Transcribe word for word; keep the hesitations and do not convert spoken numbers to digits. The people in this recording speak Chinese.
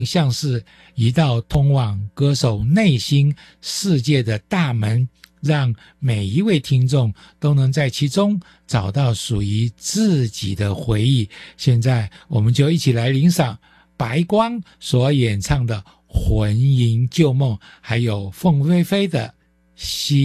像是一道通往歌手内心世界的大门，让每一位听众都能在其中找到属于自己的回忆。现在我们就一起来欣赏白光所演唱的《魂萦旧梦》，还有凤飞飞的《西》。